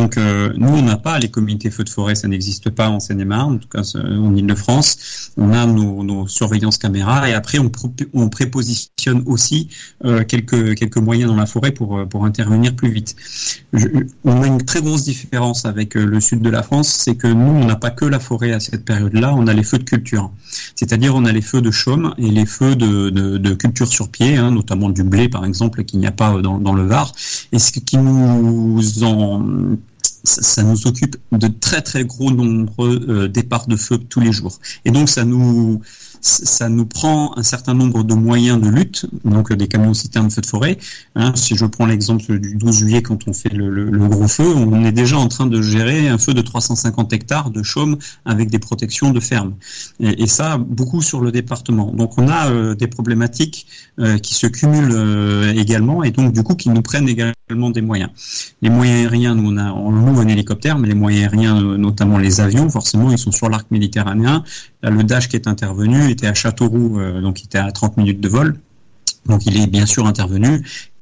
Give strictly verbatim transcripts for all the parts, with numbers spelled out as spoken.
Donc euh, nous, on n'a pas les comités feux de forêt, ça n'existe pas en Seine-et-Marne, en tout cas en Île-de-France. On a nos, nos surveillances caméras et après on, pro- on prépositionne aussi euh, quelques quelques moyens dans la forêt pour pour intervenir plus vite. Je, on a une très grosse différence avec le sud de la France, c'est que nous, on n'a pas que la forêt à cette période-là, on a les feux de culture. C'est-à-dire on a les feux de chaume et les feux de, de, de culture sur pied, hein, notamment du blé par exemple, qu'il n'y a pas dans, dans le Var, et ce qui nous en ça nous occupe de très très gros nombreux euh, départs de feu tous les jours. Et donc ça nous ça nous prend un certain nombre de moyens de lutte, donc des camions citernes de feu de forêt. Hein, si je prends l'exemple du douze juillet, quand on fait le, le, le gros feu, on est déjà en train de gérer un feu de trois cent cinquante hectares de chaume avec des protections de ferme. Et, et ça, beaucoup sur le département. Donc on a euh, des problématiques euh, qui se cumulent euh, également, et donc du coup qui nous prennent également des moyens. Les moyens aériens, nous on a on loue un hélicoptère, mais les moyens aériens, notamment les avions, forcément, ils sont sur l'arc méditerranéen. Là, le Dash qui est intervenu était à Châteauroux, euh, donc il était à trente minutes de vol. Donc il est bien sûr intervenu.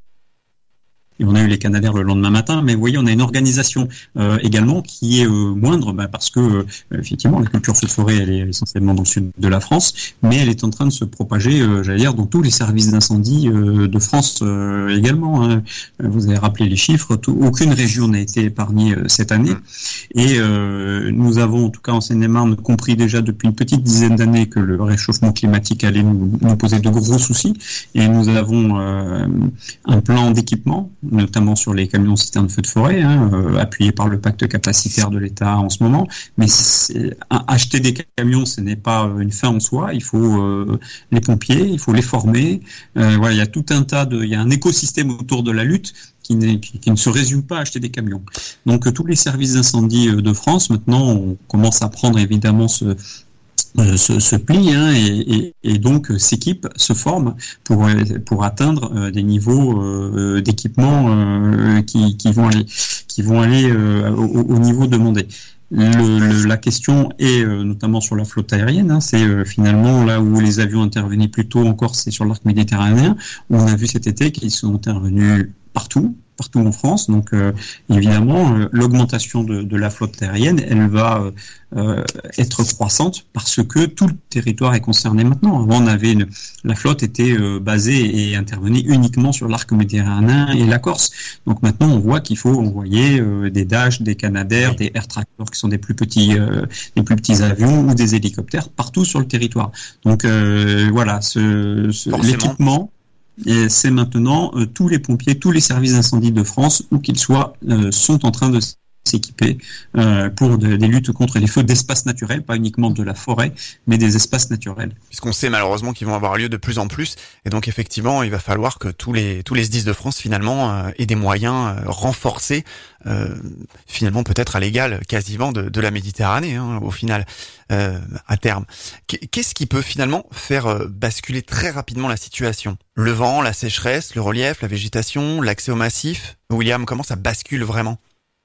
Et on a eu les Canadair le lendemain matin, mais vous voyez, on a une organisation euh, également qui est euh, moindre, bah, parce que euh, effectivement, la culture feu de forêt, elle est essentiellement dans le sud de la France, mais elle est en train de se propager, euh, j'allais dire, dans tous les services d'incendie euh, de France euh, également. Hein. Vous avez rappelé les chiffres, tout, aucune région n'a été épargnée euh, cette année, et euh, nous avons, en tout cas en Seine-et-Marne, compris déjà depuis une petite dizaine d'années que le réchauffement climatique allait nous, nous poser de gros soucis, et nous avons euh, un plan d'équipement, notamment sur les camions citernes de feu de forêt, hein, euh, appuyé par le pacte capacitaire de l'État en ce moment. Mais c'est, acheter des camions, ce n'est pas une fin en soi. Il faut euh, les pompiers, il faut les former. Euh, voilà, il y a tout un tas de, il y a un écosystème autour de la lutte qui, qui, qui ne se résume pas à acheter des camions. Donc euh, tous les services d'incendie de France, maintenant, on commence à prendre évidemment ce Euh, se, se plient hein, et, et, et donc euh, s'équipent, se forment pour pour atteindre euh, des niveaux euh, d'équipement euh, qui, qui vont aller qui vont aller euh, au, au niveau demandé. Le, le, la question est euh, notamment sur la flotte aérienne, hein, c'est euh, finalement là où les avions intervenaient plus tôt encore, c'est sur l'arc méditerranéen, où on a vu cet été qu'ils sont intervenus partout, partout en France. Donc euh, évidemment, euh, l'augmentation de, de la flotte aérienne, elle va euh, être croissante parce que tout le territoire est concerné maintenant. Avant, on avait une, la flotte était euh, basée et intervenait uniquement sur l'arc méditerranéen et la Corse. Donc maintenant, on voit qu'il faut envoyer euh, des Dash, des Canadair, des Air Tractor qui sont des plus petits, euh, des plus petits avions ou des hélicoptères partout sur le territoire. Donc euh, voilà, ce, ce, l'équipement. Et c'est maintenant euh, tous les pompiers, tous les services d'incendie de France, où qu'ils soient, euh, sont en train de s'équiper euh, pour de, des luttes contre les feux d'espaces naturels, pas uniquement de la forêt, mais des espaces naturels. Puisqu'on sait malheureusement qu'ils vont avoir lieu de plus en plus, et donc effectivement, il va falloir que tous les tous les S D I S de France finalement euh, aient des moyens euh, renforcés, euh, finalement peut-être à l'égal quasiment de, de la Méditerranée hein, au final. Euh, à terme. Qu'est-ce qui peut finalement faire euh, basculer très rapidement la situation ? Le vent, la sécheresse, le relief, la végétation, l'accès au massif ? William, comment ça bascule vraiment ?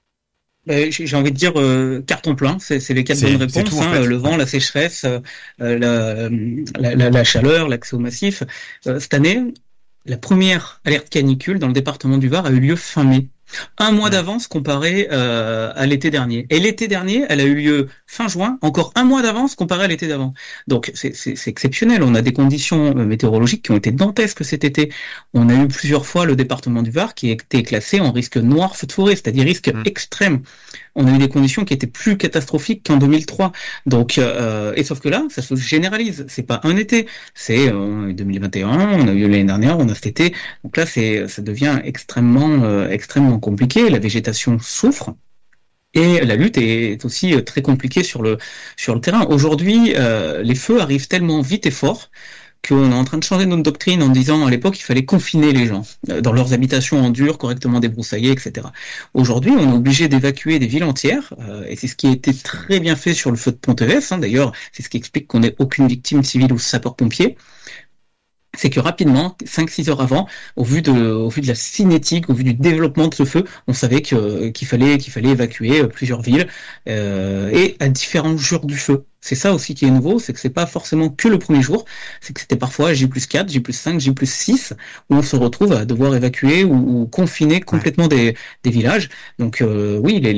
Ben, j'ai envie de dire euh, carton plein, c'est, c'est les quatre bonnes réponses. Tout, hein, en fait. Le vent, la sécheresse, euh, la, la, la, la chaleur, l'accès au massif. Euh, cette année, la première alerte canicule dans le département du Var a eu lieu fin mai. Un mois d'avance comparé euh, à l'été dernier. Et l'été dernier, elle a eu lieu fin juin, encore un mois d'avance comparé à l'été d'avant. Donc c'est, c'est, c'est exceptionnel. On a des conditions météorologiques qui ont été dantesques cet été. On a eu plusieurs fois le département du Var qui a été classé en risque noir feu de forêt, c'est-à-dire risque mmh. extrême. On a eu des conditions qui étaient plus catastrophiques qu'en deux mille trois. Donc, euh, et sauf que là, ça se généralise. C'est pas un été, c'est euh, deux mille vingt et un. On a eu l'année dernière, on a cet été. Donc là, c'est, ça devient extrêmement, euh, extrêmement compliqué. La végétation souffre. Et la lutte est aussi très compliquée sur le sur le terrain. Aujourd'hui, euh, les feux arrivent tellement vite et fort qu'on est en train de changer notre doctrine en disant à l'époque il fallait confiner les gens dans leurs habitations en dur, correctement débroussaillées, et cetera. Aujourd'hui, on est obligé d'évacuer des villes entières, euh, et c'est ce qui a été très bien fait sur le feu de Pont-Évêque. Hein, d'ailleurs, c'est ce qui explique qu'on n'ait aucune victime civile ou sapeur-pompier. C'est que rapidement, cinq six heures avant, au vu de, au vu de la cinétique, au vu du développement de ce feu, on savait que, qu'il fallait, qu'il fallait évacuer plusieurs villes, euh, et à différents jours du feu. C'est ça aussi qui est nouveau, c'est que c'est pas forcément que le premier jour, c'est que c'était parfois J plus quatre, J plus cinq, J plus six, où on se retrouve à devoir évacuer ou, ou confiner complètement des, des villages. Donc, euh, oui, les